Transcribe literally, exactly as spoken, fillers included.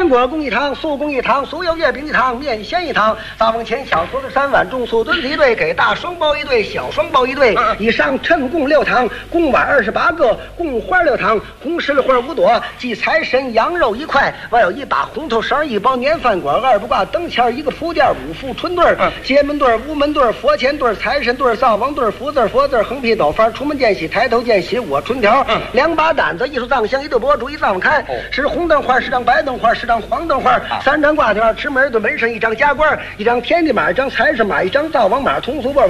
果供一堂，素供一堂，酥油月饼一堂，面线一堂。大王前小桌子三碗，重素墩子一对，给大双包一对，小双包一对。嗯、以上称供六堂，供碗二十八个，供花六堂，红石榴花五朵，祭财神羊肉一块，外有一把红头绳，一包年饭馆，二不挂灯签，一个铺垫，五副春对儿，嗯、街门对儿，屋门对儿，佛前对儿，财神对儿，灶王对儿，福字佛字，横批斗翻，出门见喜，抬头见喜，我春条。嗯、两把胆子，艺术藏香，一对博主，一藏开，哦、是红灯花，十张白灯花，十张黄灯花，啊、三张挂条，吃门对门上一张加官，一张天地马，一张财神马，一张灶王马，通俗波。